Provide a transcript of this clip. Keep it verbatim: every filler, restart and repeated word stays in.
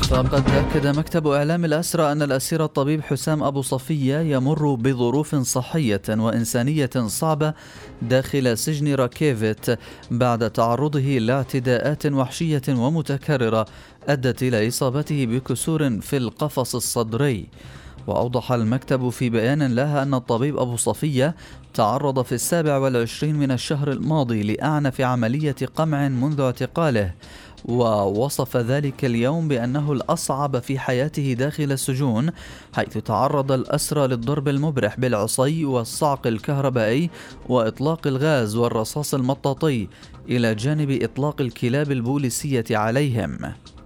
فقد أكد مكتب إعلام الأسرى أن الأسير الطبيب حسام أبو صفية يمر بظروف صحية وإنسانية صعبة داخل سجن راكيفيت بعد تعرضه لاعتداءات وحشية ومتكررة أدت إلى إصابته بكسور في القفص الصدري. وأوضح المكتب في بيان لها أن الطبيب أبو صفية تعرض في السابع والعشرين من الشهر الماضي لأعنف عملية قمع منذ اعتقاله، ووصف ذلك اليوم بأنه الأصعب في حياته داخل السجون، حيث تعرض الأسرى للضرب المبرح بالعصي والصعق الكهربائي وإطلاق الغاز والرصاص المطاطي، إلى جانب إطلاق الكلاب البوليسية عليهم.